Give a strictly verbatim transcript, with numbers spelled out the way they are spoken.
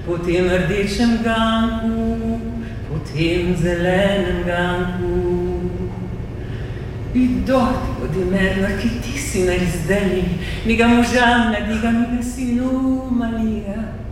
po tem rdečem ganku, po tem zelenem ganku. Idoti odimeno, che ti si ne risdeli, mica možam, ne dica mica sinu, Maria.